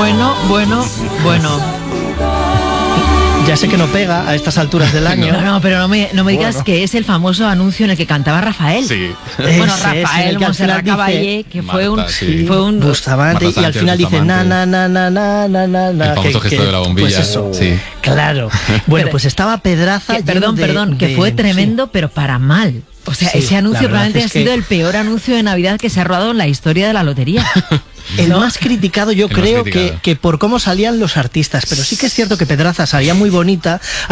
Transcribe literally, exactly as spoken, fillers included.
Bueno, bueno, bueno. Ya sé que no pega a estas alturas del año. No, no, pero no me, no me digas bueno. que es el famoso anuncio en el que cantaba Rafael. Sí. Bueno, Ese, Rafael Montserrat Caballé, que Marta, fue un... sí. Fue un Bustamante, y al final dice na, na, na, na, na, na, na. El famoso que, gesto que, de la bombilla. Pues eso, sí. Claro. Bueno, pues estaba Pedraza... Que, perdón, de, perdón, de, que fue tremendo, sí. pero para mal. O sea, sí, ese anuncio probablemente es ha sido que... el peor anuncio de Navidad que se ha rodado en la historia de la lotería. El ¿no? más criticado yo el creo criticado. Que, que por cómo salían los artistas, pero sí que es cierto que Pedraza salía muy bonita.